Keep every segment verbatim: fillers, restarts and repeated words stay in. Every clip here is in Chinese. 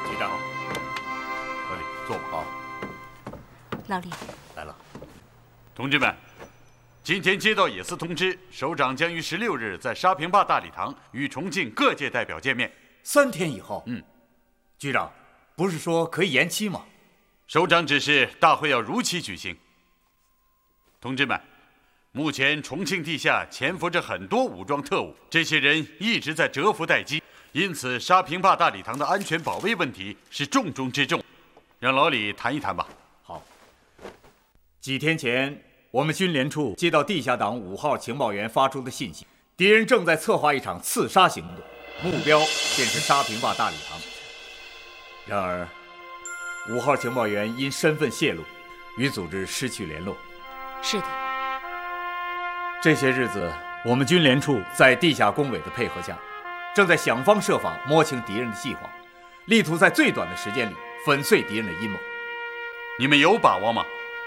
局长， 老李，坐吧。 好。 老李， 来了。 同志们，今天接到野司通知，首长将于十六日在沙坪坝大礼堂与重庆各界代表见面。 三天以后？ 嗯。 局长，不是说可以延期吗？ 首长指示大会要如期举行。同志们，目前重庆地下潜伏着很多武装特务，这些人一直在蛰伏待机，因此沙坪坝大礼堂的安全保卫问题是重中之重。让老李谈一谈吧。 好。几天前，我们军联处接到地下党五号情报员发出的信息，敌人正在策划一场刺杀行动，目标便是沙坪坝大礼堂。然而，五号情报员因身份泄露，与组织失去联络。 是的。 这些日子，我们军联处在地下工委的配合下，正在想方设法摸清敌人的计划，力图在最短的时间里粉碎敌人的阴谋。 你们有把握吗？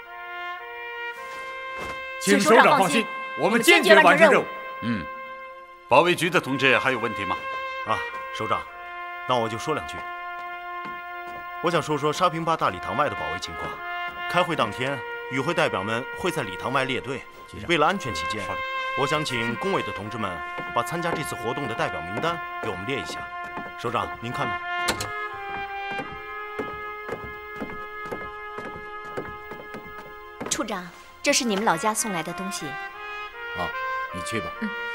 请首长放心，我们坚决完成任务。 嗯，保卫局的同志还有问题吗？ 啊，首长，那我就说两句。我想说说沙坪坝大礼堂外的保卫情况。开会当天，与会代表们会在礼堂外列队。为了安全起见，我想请工委的同志们把参加这次活动的代表名单给我们列一下。首长，您看吧。 处长，这是你们老家送来的东西。 好，你去吧。 嗯。